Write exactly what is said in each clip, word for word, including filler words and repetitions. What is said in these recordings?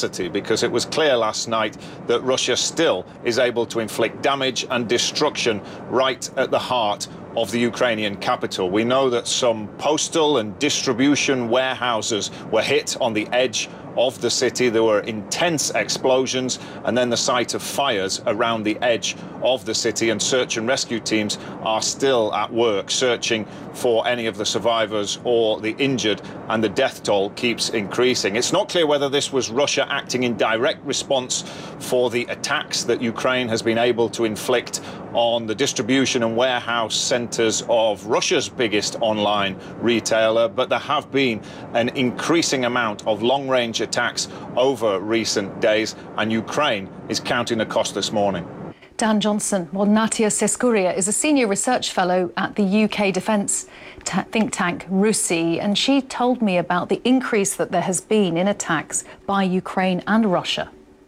capacity, because it was clear last night that Russia still is able to inflict damage and destruction right at the heart of the Ukrainian capital. We know that some postal and distribution warehouses were hit on the edge of the city. There were intense explosions and then the sight of fires around the edge of the city, and search and rescue teams are still at work searching for any of the survivors or the injured, and the death toll keeps increasing. It's not clear whether this was Russia acting in direct response for the attacks that Ukraine has been able to inflict on the distribution and warehouse centers of Russia's biggest online retailer, but there have been an increasing amount of long-range attacks over recent days, and Ukraine is counting the cost this morning. Dan Johnson. Well, Natia Seskuria is a senior research fellow at the U K defence think tank RUSI, and she told me about the increase that there has been in attacks by Ukraine and Russia.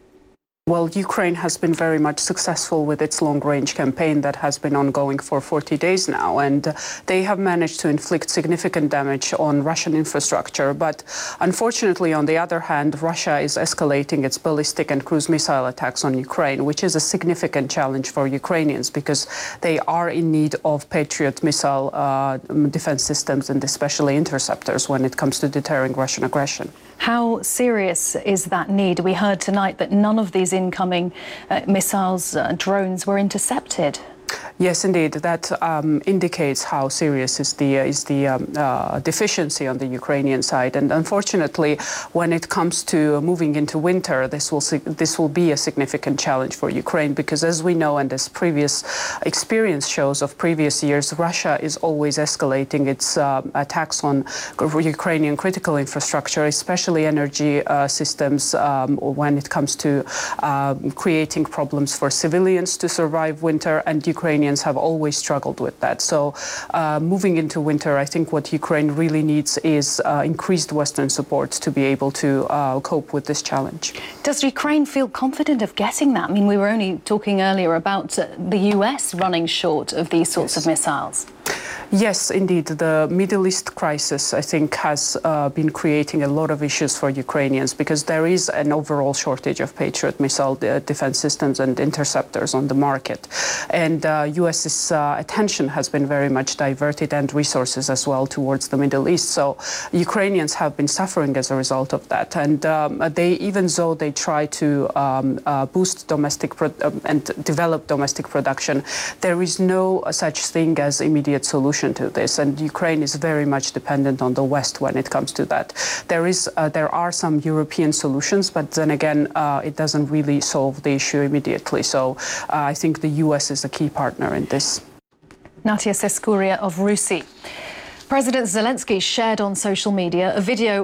Well, Ukraine has been very much successful with its long-range campaign that has been ongoing for forty days now, and uh, they have managed to inflict significant damage on Russian infrastructure. But unfortunately, on the other hand, Russia is escalating its ballistic and cruise missile attacks on Ukraine, which is a significant challenge for Ukrainians because they are in need of Patriot missile uh, defense systems, and especially interceptors when it comes to deterring Russian aggression. How serious is that need? We heard tonight that none of these incoming uh, missiles, uh, drones were intercepted. Yes, indeed. That um, indicates how serious is the uh, is the um, uh, deficiency on the Ukrainian side. And unfortunately, when it comes to moving into winter, this will this will be a significant challenge for Ukraine, because, as we know, and as previous experience shows of previous years, Russia is always escalating its uh, attacks on Ukrainian critical infrastructure, especially energy uh, systems, um, when it comes to uh, creating problems for civilians to survive winter, and Ukrainians have always struggled with that. So uh, moving into winter, I think what Ukraine really needs is uh, increased Western support to be able to uh, cope with this challenge. Does Ukraine feel confident of getting that? I mean, we were only talking earlier about uh, the U S running short of these sorts yes. of missiles. Yes, indeed. The Middle East crisis, I think, has uh, been creating a lot of issues for Ukrainians, because there is an overall shortage of Patriot missile de defense systems and interceptors on the market. And uh, U S's uh, attention has been very much diverted, and resources as well, towards the Middle East. So Ukrainians have been suffering as a result of that. And um, they, even though they try to um, uh, boost domestic pro uh, and develop domestic production, there is no such thing as immediate solution to this, and Ukraine is very much dependent on the West when it comes to that. There is, uh, there are some European solutions, but then again, uh, it doesn't really solve the issue immediately. So uh, I think the U S is a key partner in this. Natia Seskuria of RUSI. President Zelensky shared on social media a video